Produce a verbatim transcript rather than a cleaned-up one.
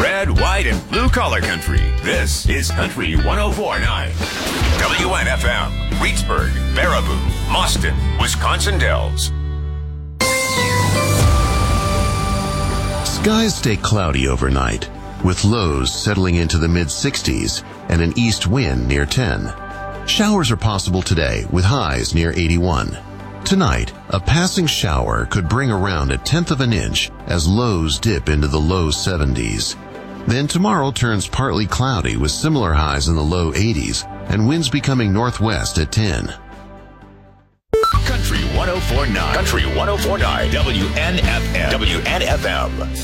Red, white, and blue collar country. This is Country one oh four point nine. W N F M, Reedsburg, Baraboo, Mauston, Wisconsin Dells. Skies stay cloudy overnight, with lows settling into the mid sixties and an east wind near ten. Showers are possible today with highs near eighty-one. Tonight, a passing shower could bring around a tenth of an inch as lows dip into the low seventies. Then tomorrow turns partly cloudy with similar highs in the low eighties and winds becoming northwest at ten. Country one oh four point nine. Country one oh four point nine. W N F M. W N F M.